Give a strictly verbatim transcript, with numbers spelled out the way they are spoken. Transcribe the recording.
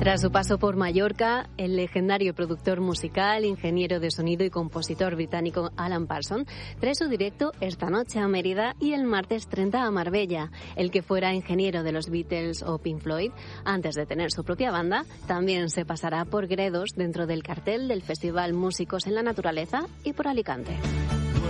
Tras su paso por Mallorca, el legendario productor musical, ingeniero de sonido y compositor británico Alan Parsons trae su directo esta noche a Mérida y el martes treinta a Marbella. El que fuera ingeniero de los Beatles o Pink Floyd antes de tener su propia banda, también se pasará por Gredos dentro del cartel del Festival Músicos en la Naturaleza y por Alicante.